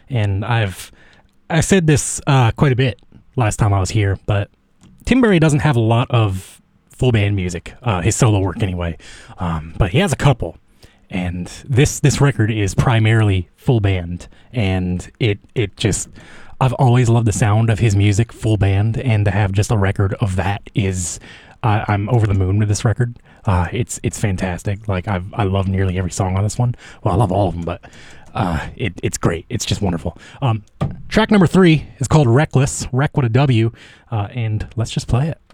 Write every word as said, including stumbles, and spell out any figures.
and I've I said this uh, quite a bit last time I was here, but Tim Berry doesn't have a lot of full band music, uh, his solo work anyway, um, but he has a couple, and this this record is primarily full band, and it it just I've always loved the sound of his music full band, and to have just a record of that is uh, I'm over the moon with this record. Uh, it's it's fantastic. Like I've I love nearly every song on this one. Well, I love all of them, but uh, it it's great. It's just wonderful. Um, track number three is called Reckless, Wreck with a W, uh, and let's just play it.